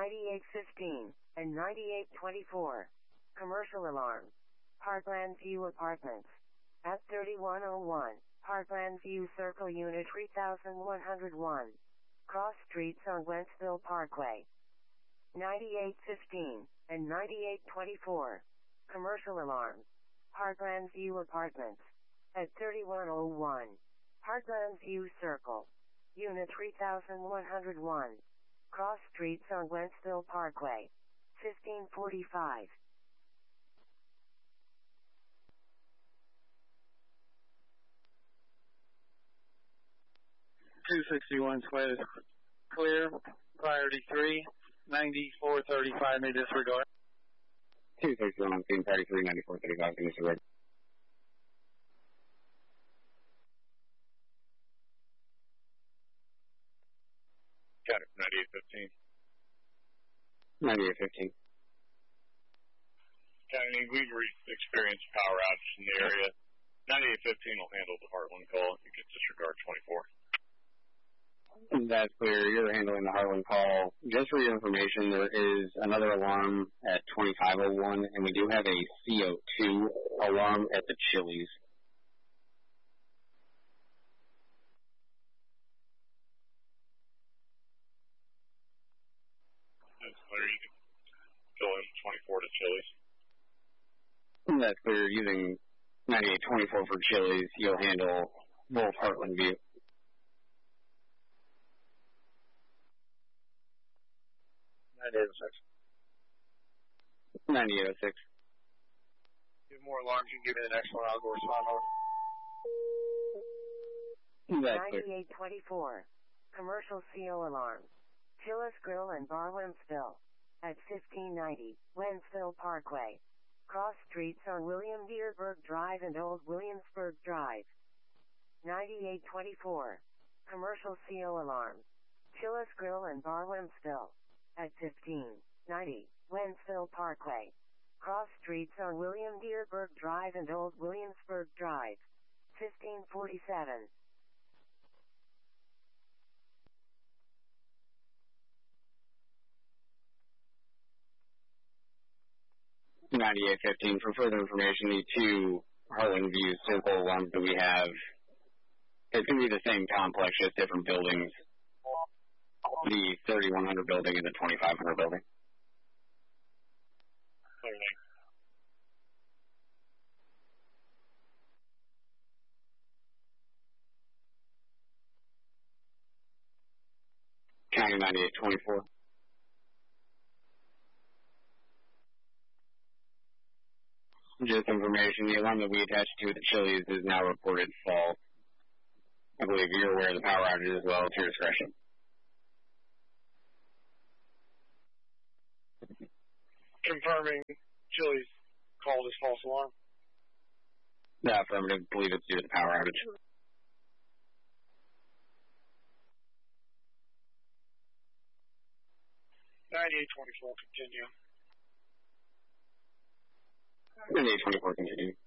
9815 and 9824. Commercial alarm. Parkland View Apartments. At 3101, Parkland View Circle Unit 3101. Cross Streets on Wentzville Parkway. 9815 and 9824. Commercial alarm. Parkland View Apartments. At 3101. Parkland View Circle. Unit 3101. Cross Streets on Wentzville Parkway. 1545. 261 Square is clear. Priority 3, 9435 may disregard. 261 Priority 3, 9435 may disregard. Got it, 9815. 9815. County, we've experienced power outage in the area. 9815 will handle the Heartland call. You can disregard 24. That's clear. You're handling the Heartland call. Just for your information, there is another alarm at 2501, and we do have a CO2 alarm at the Chili's. That's clear. You can fill in 24 to Chili's. That's clear. Using 9824 for Chili's, you'll handle both Heartland View. 9806. Give more alarms, you can give me the next one. I'll go respond over. 9824. Commercial CO alarm. Chili's Grill and Bar Wentzville. At 1590 Wentzville Parkway. Cross Streets on William Dearborg Drive and Old Williamsburg Drive. 9824. Commercial CO alarm. Chili's Grill and Bar Wentzville. At 1590 Wentzville Parkway. Cross Streets on William Dearborg Drive and Old Williamsburg Drive. 1547. 9815. For further information, the two Heartland View Circle alarms that we have, it's going to be the same complex, just different buildings. The 3100 building and the 2500 building. Clearly. County 9824. Just information, the alarm that we attached to at the Chili's is now reported fault. I believe you're aware of the power outage as well. It's your discretion. Confirming Chili's called as false alarm. Yeah, affirmative. Believe it's due to the power outage. 9824, continue. 9824, continue.